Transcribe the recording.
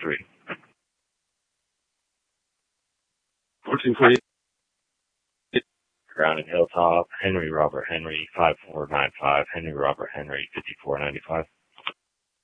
14-3. 14-3. Ground and Hilltop, Henry Robert Henry, 5495, Henry Robert Henry, 5495.